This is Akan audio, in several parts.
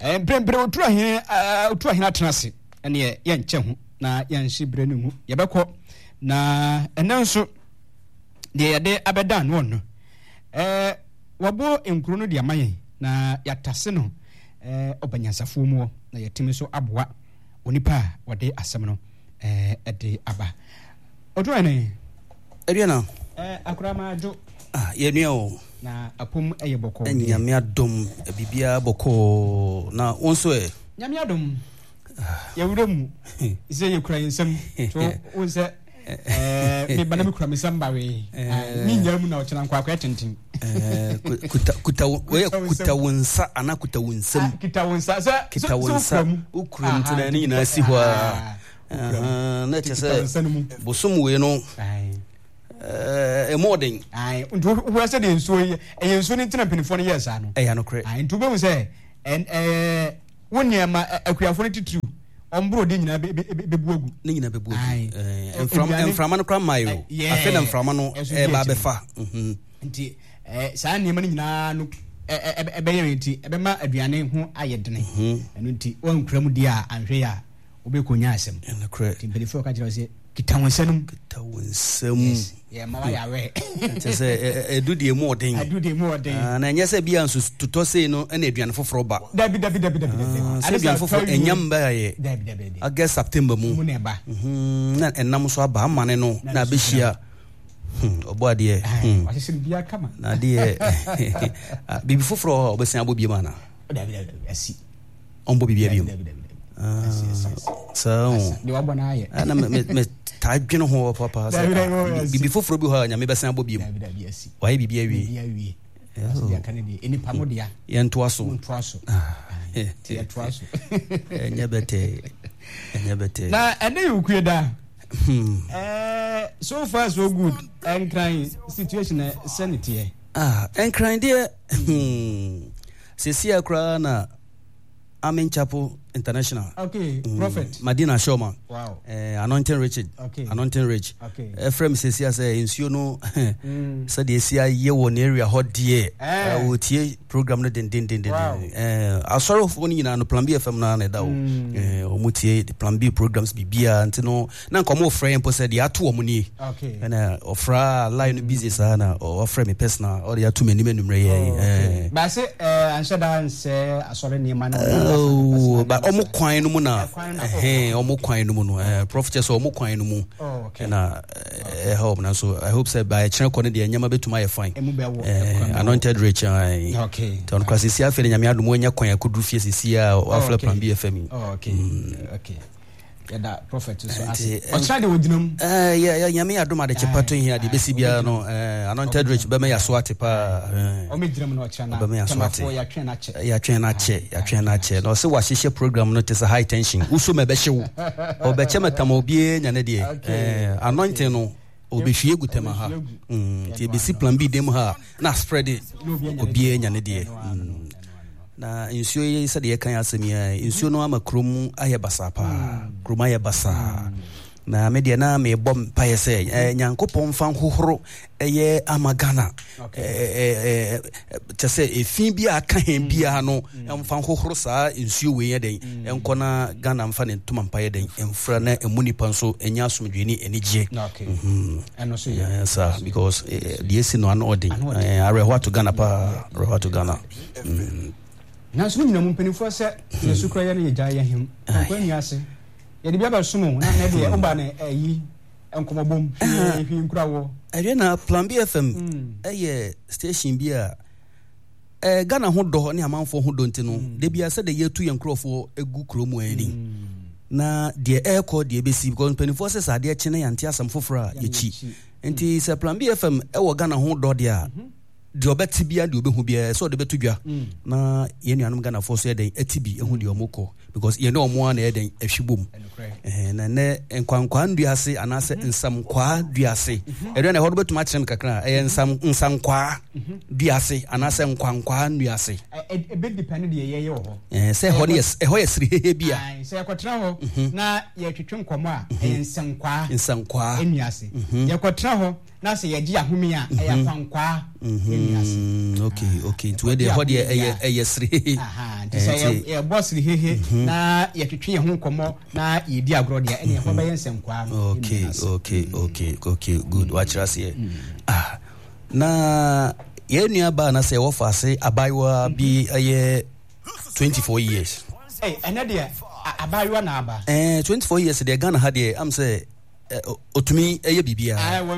Brembre otura hin atenase ene ye nche ho na ye nhye brenu hu ye bekọ na enanso de yede abedan no no wabo enkuru no de amayen na yatase no obanyansafo mu na yetimi so aboa onipa wode asem no ede aba otura ne Eriana akura majo ye nua o na apom eye boko nyame adom bibia boko na wonso nyame adom ya wuremu ise ye kura nsem to wonse me bana me kura me samba we ni nyamu na ochena kwa kwa tintin kuta wonsa ana kuta wonsem kita wonsa ukuru mtuna ni na si hwa na chese bosum we no modern ntu wo se de nsuo ye ensuo ni ntina penifo no yes ano no kre ntu be mu se woniema akuafo no titru ombro de nyina bebuagu ne nyina bebuagu enframa no kra mayo afa na enframa no ba befa nti saa niema no nyina no ebeye nti ebema aduane ho ayedene eno nti wankura mu dia anhwe ya obekonya asem no kre nti penifo ka jira se kita wonsanum yeah ma ya we tese edudie mu odin na nyese bia nso tuto sei no na aduane foforo ba dabi aduane foforo enyam ba ye aga September mu na enam so aba amane no na behia obo ade wasese bia kama na de bibi foforo obesan abo bia mana dabi asi ombo bibia bia so de wabona aye na me tadwene ho papa bibi foforo bi ho nyame besan abo bia dabi asi why bibia wi ya kanedi eni pamodia ye ntoaso te ntoaso nyabete na ene yukue da so far so good and crying situation sanity and crying there Cecilia Kra na Amen Chapel International. Okay, Prophet. Madina Shoma. Wow. Anointing Richard. Okay. Anointing Rich. Okay. Ephraim Cecilia say insuo no said the sia ye won area hot die. We tie program no den. Asoro fo ni na no Plan B FM na da o. Omo tie Plan B programs bibia ntino na nkomo friend po said ya to omo ni. Okay. Na ofra line busy sana or ofra me personal or ya to many numre ye. Ba say answer dan say asoro ni man. But omo kwan no mu na omo kwan no mu no prophet so omo kwan no mu na help na so I hope say by channel corner de nyama betuma ye fine anointed rich okay ton kwase sia fe nyame adom anya kwan akudru fie sisia afla Plan B FM okay da prophet so o try de wodinam nyame adom ade chepato hia de besi bia no anointed rich be me ya so atepa o me dinam no chana be me ya so ate ya twen na che no se wa hihye program no te high tension uso me be hyew o be chemetama obie nya ne de anointing no obehwie gutema ha ti besi Plan B dem ha na spread it obie nya ne de na insuo ye sɛ de kan asɛmia insuo no ama krom ayɛ basa pa krom ayɛ basa na me de na me bom pa yɛ sɛ nyankopɔn fa hohoro ɛyɛ amagana kyɛ sɛ efin bi aka hen bia no ɛmfa hohoro saa insuo we yɛ den ɛnkɔ na Ghana mfa ne ntoma mpa yɛ den ɛmfra na emu nipa nso ɛnya asomdweni enigye ɛno so yɛ sir because the esi no an ordin arewa to Ghana pa arewa to Ghana na so nyina mu penifo se yesu kra ya na ye gya ya him ko anu ase ye de bia ba somo na na de oba na ayi enkomobom hwi nkura wo ere na Plan B FM station bia Ghana ho do ne amanfo ho do ntino de bia se de yetu ye nkrofo egu kromu ani na de aircode de besi because penifo se sa de chene yante asam foforo ye chi enti se Plan B FM Ghana ho do de a de obeti bia de obehu bia so de betu dwa na ye nuanom Ghana fo so ye den atibi ehu de omokọ because ye no omo na ye den ahwibom na ne nkwankwa nduase anase nsamkwa duase ere na ho do betu ma kyerem kakra nsamkwa duase anase nkwankwa nduase e be depend de ye ho say ho ye siri hehe bia say yakotra ho na ye twetwe nkomo a nsamkwa nduase yakotra ho na se ye gi ahome a e ya kwankwa okay to dey hodi e sri e boss ri hehe na ye twetwe ye ho komo na ye di agro de ene ho ba ye nsemkwa okay good watch us here na ye nua ba na se wo fa se abaiwa bi 24 years ene de abaiwa na aba 24 years de Ghana ha de am say otumi eye bibia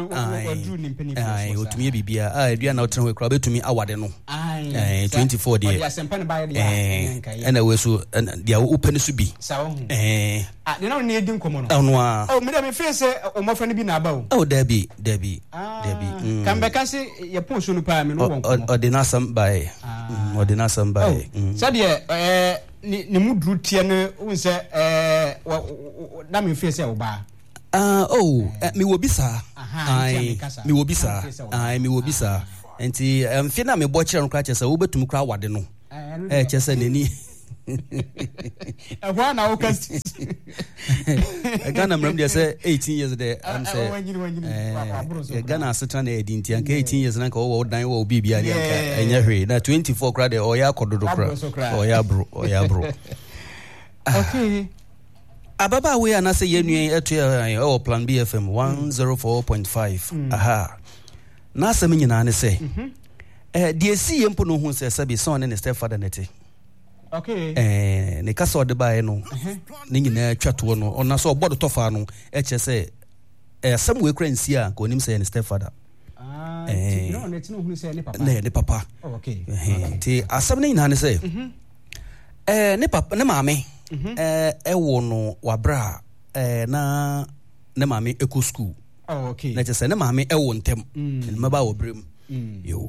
otumi bibia adua na otren we kra betumi awade no 24 de ena we so dia open so bi de na ne edi nkomo no ono me dem fe se o mofra ne bi na aba o dabi kan be kan se ye pon so no pa me no won o de na sam bai sabe ne mudru tie no unse na me fe se o ba mi wo bisa enti mfi na me bo kire no kra chese wo betum kra wade no chese nani ehwa na wo cast Ghana mram dey say 18 years there am say Ghana asetra na edinti anka 18 years na ka wo dan wo bibia dey anka enya hwe na 24 kra dey o ya kododo kra o ya bro okay ababa we anase yenue eto plan BFM 104.5 aha na asem nyina ne se de si yempo no hu se sabi son ne stepfather nete okay ne kasa ode bae no ne nyina twato no ona so obodo tofa no eche se asem we kra nsi a ko nim se ne stepfather no ne tino hu se ne papa ne papa okay ti asem ne nyina ne se ne papa ne maame ewo no wabra na ne maame eco school okay na tse ne maame ewo ntem ne maba wo brem yo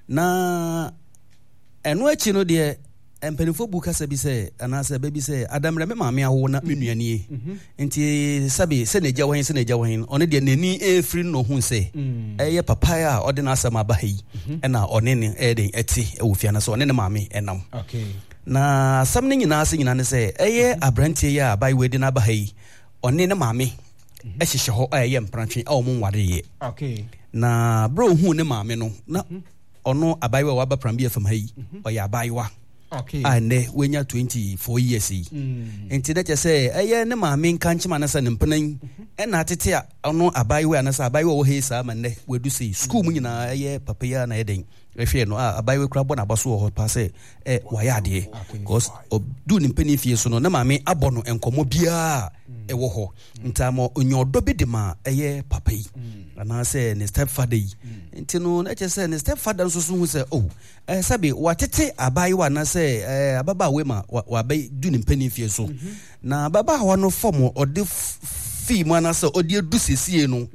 na eno achi no de empenifo buka sabi se anase baby se adamre me maame awo na menuanie nti sabi se neja wahin one de nani efri no hu se eye papaya a ode na asama ba yi na one ne eden eti ewufia na so one ne maame enam okay na samne nyina se nyina ne se eye abrantie ya bai wedi na ba yi one ne maame ehihye ho eye mprantwe a omo nware ye okay na bro hu ne maame no na ono abaiwa wa ba pram BFM hayi oya abaiwa okay ane wenya 24 years yi enti na che se eye ne maame nkanchima na se ne mpenan na atete a ono abaiwa na se abaiwa wo he sa manne wedu se school mu nyina eye papa ya na eden refie no abaiwa kura bo na baso ho pa se waya ade cause du ne mpani fie so no na maame abono enkomo bia ewo ho ntamo onyodo bidima eye papa yi ana se ne stepfather yi enti no na che se ne stepfather so hu se sabi watete abaiwa na se ababa we ma wa bai du ne mpani fie so na baba wa no form ode fi mu na se ode du sesie no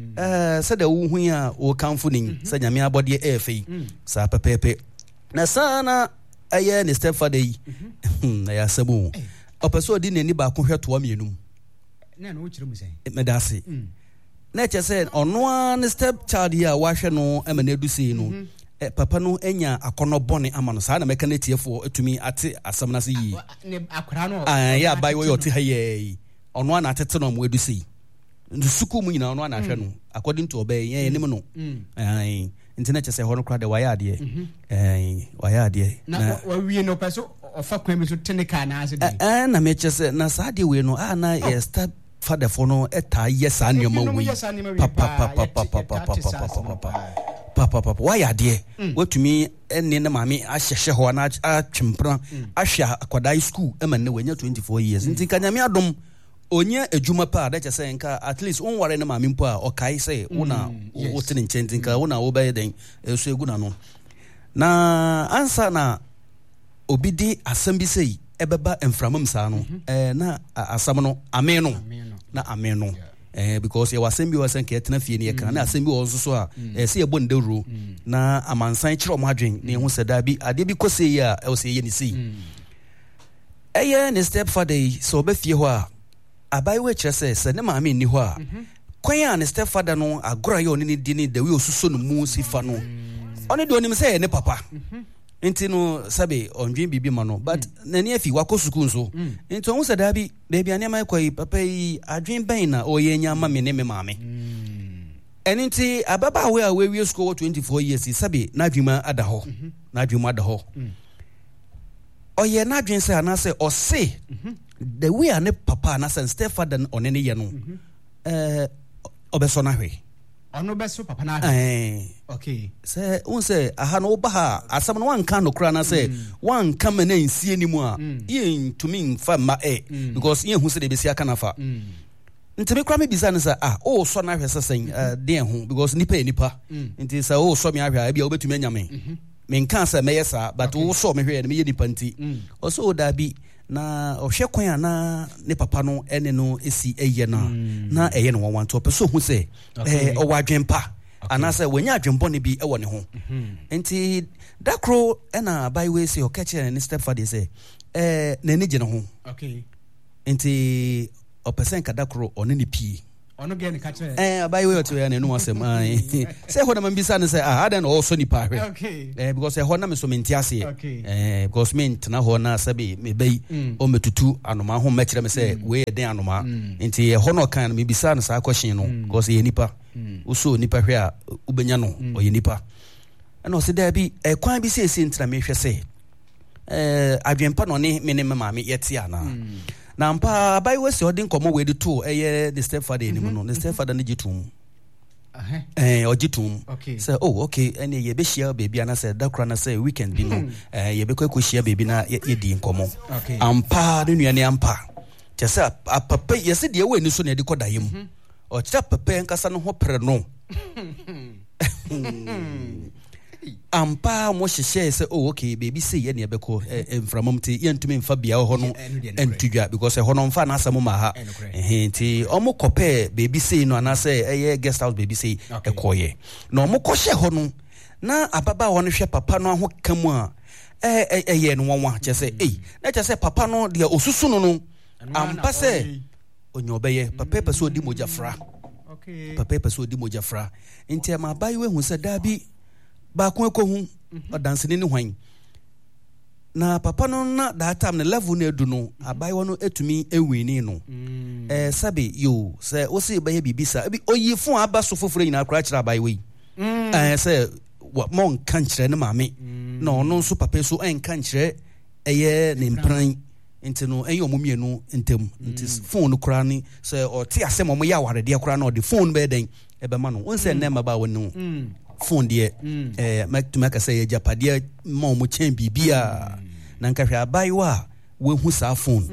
se da wo hu a wo kanfo nin se nyame abode efe sa pepepe na sana aye ne stepfather yi na ya sabu opeso di nani ba ko hweto amienum na no chire mu sai medase na che se ono ne step child ya wa hwe no emana du sei no papa no enya akono bone amano sa na meka netiefo etumi ate asam na se yi ne akora no ya bai wo yoti haye ono na atete no mo edu sei ndu suku mu nyina ono na hwe no according to obey yen nim no internet se ho no kra de waya de waya de na wa wie no peso ofa kwa mi so tenika na ase de na me chese na sa de we no na ye step father for no eta yes anyoma we papa waya de watumi enne na mami ahyehye ho na atwempra ahwa akwadai school emanne wanya 24 years nti kanyame adom onye ejuma pa da chese nka at least onware na mami mpo a okai se una wotene nchenti nka una wo baye den so eguna no na ansa na obidi asambi sei ebeba enframam sa no na asam no ameno na ameno because ye wasembi wasenke etena fie ne kan na asembi wo nso so a se ye bondewro na amansan kire omo adwen ne hu seda bi ade bi kose yi a e se ye ni sei eye ne stepfather so be fie ho a abai we kire se ne maame ni ho a kwan a ne stepfather no agora ye oni ni di ni da we osuso no mu sifa no oni do onim se ne papa enti no sabe ondwen bibi ma no but nani afi wakosuku nso enti on sada bi baby ane mai kwai papa yi adwen ben na oye nya ma me ne me maame And into Ababa where we score 24 years is Sabi, Najima Adaho, Najima Adaho. Or ye Najin say, and I say, or say, the way I ne papa and I say, stepfather on any yano, Obesonawe. Ono beso papa na okay say say aha no ba asam no wan kan no kra na say wan kam na nsi animu a yin to me fa ma because yin hu say de be sia kana fa ntime kra me bisa no say o so na hwese sen den hu because nipa nti say o so me ahwa bia obetumi anya me nka say me yesa but o so me hwe me ye nipa nti o so da bi na ohwe kwan na ne papa no ene no esi eye na eye no wan to person hu say o wadwempa ana say wanya adwempo ne bi e wo ne ho enti dakro ena by way say o catcher ne stepfather say na ni gine ho okay enti o person ka dakro one ne pie ono ge ne catcher by way to ya ne no asem ai say ho na mbisa ne say adan also ni pa hwe okay because ho na me so menti ase because me na ho na sabe me bai o metutu anoma ho mekire me say we den anoma enti ho no kan me bisa no sa question no because ye nipa uso nipa hwe a ubenya no o ye nipa na o se da bi kwan bi se ntina me hwe say adwempa no ne me ne mama me yeti ana na mpa bai we se odin komo we di to the stepfather ni no the stepfather ne gitum ojitum say okay ene ye be share baby ana say dakra na say weekend bi no ye be ko share baby na ye di nkomo ampa ne nuane ampa te say papa ye se de we ni so na de kodayem o kira papa nkasa no ho pre no ampa mo hye say okay baby say ye ne be ko enframamte ye ntumi mfa bia ho no entudwa because ho no mfa na asamo ma ha nti omo kope baby say no ana say eye guest house baby say ekoye na omo ko hye ho no na ababa wo no hwe papa no ho kamu a eye no wonwa che say na che say papa no de osusu no ampa say onyobeye papa peso di mojafra papa peso di mojafra nti ama bayi we hu say dabi ba ko hu odansene ni hwan na papa no na that time na level na edu no abai wono etumi ewini no sabe yo say o se baye bibisa bi oyifo aba so foforo nyina akra kira abai we say what mon kan kire ne maame na ono nso papa so en kan kire eye ne mpran nti no enye omumienu ntem nti phone kura ni say o ti asem omo ya ware de kura na o de phone be den e be ma no won say na ma ba wonu phone de make say japade ma omo chen bibia na nka hwe abai wa we hu sa phone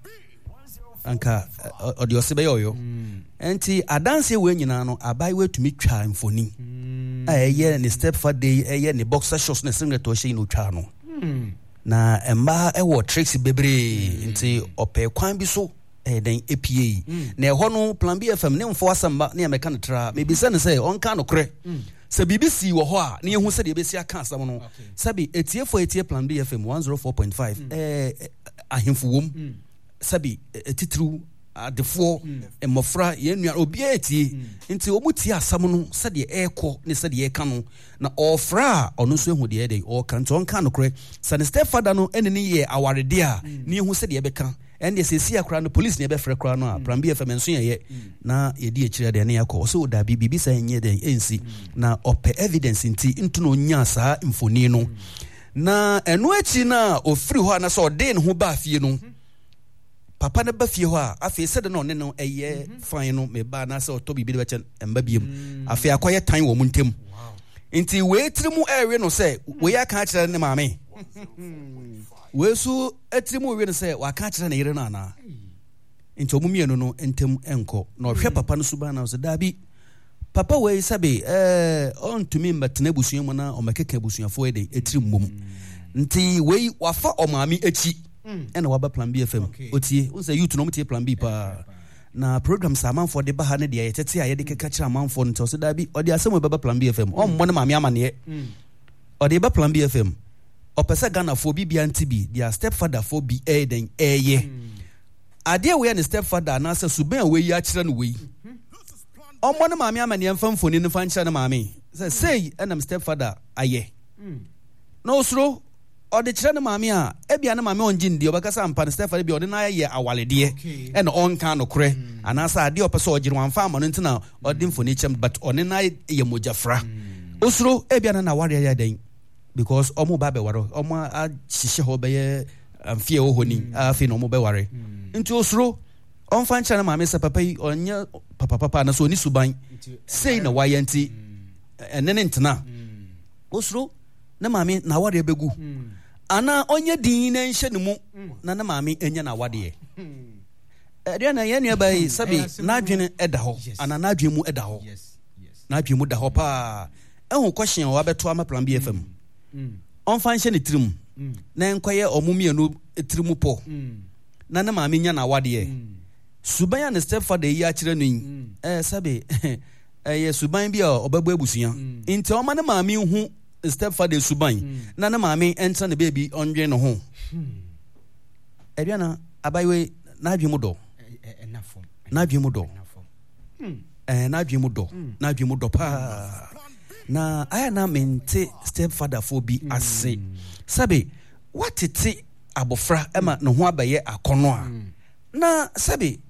anka audio se be yoyo enti adanse we nyina no abai we tumi twa mfoni ye ne stepfather ye ne boxer shorts ne singlet o she no twa no na emba ewo tricks bebre nti ope kwan bi so den APA na ho no plan B FM ne mfo asamba ne ameka ntra me bi se ne say on ka no kre se BBC wo ho a ne hu se de be si aka asam no sabi etie plan B FM 104.5 ahemfu wom sabi titru adefo emofra ye nua obi etie nti omutie asam no se de ekọ ne se de eka no na ofra ono so ehu de dey o kan to on ka no kre san stepfather no ene ne ye awarede a ne hu se de beka and the sesi akra no police ne be frɛ kra no a plan B FM nso ye na ye di akire de ne yakɔ so da bibi sa nye de ensi na ope evidence nti ntu no nya saa mfoni no na eno achi na ofiri hɔ na so de ne ho ba fie no papa ne ba fie hɔ a afi sɛ de no ne no eye fine no me ba na sɛ oto bibi de ba chen emba biem afi akoye tan wɔ mu ntem nti we trimu ewe no sɛ we aka akire ne maame wesu etrimu we no say waka kire na yire na ana nti omumienu no entem enko na ohwe papa no suba na so dabi papa we sabe on to me mbatena busuan mu na omekeka busuafo e de etrimu nti we wafa omami echi ena waba plan B FM otie unse youth no mtie plan B pa na program samanfo de baha ne de yetete aye de keka kira amanfo nti so dabi odi asem we baba plan B FM o mo ne maame amane odi ba plan B FM opesa Ghana for bibia ntibi their stepfather for be den eye ade we ne stepfather na say suben we yi akire no we omo ne maame amane emfa mfoni ne fa nkire ne maame say enam stepfather aye no osro or the channel mamia, Ebiana Mamma on Jin, the Obacasa and Panstefan, be ordinary year a walidie, and on can of cray, and as I do opposite one farm on internal or dim for nature, but on a night Yamujafra. Osro, Ebiana Nawaria day, because Omo Babe Waro, Oma Shishobe and Fio Honi, Fino Mobeware. Into Osro, on fan channel Mamma Papa on your Papa and so Nisubai, say no YNT, and then intana. Osro, na mami na wade begu ana onye din na nhye mu na mami enya na wade dia na ye ne bai sabi na adwene eda ho ana na adwene mu eda ho na adwene mu da ho pa ehu question wa beto ama plan BFM on fan hye ne tirim na enkoye omumie no tirim po na mami nya na wade suban ya ne step for the year kire no sabi ye suban bia obabo abusuya nti o ma na mami hu stepfather suban na mami enter the baby onwe no ho Ediana abayiwe na adwemu do na adwemu do na adwemu do pa na aya na mente stepfather for bi ase sabe watete abofra ema no ho abaye akono a na sabe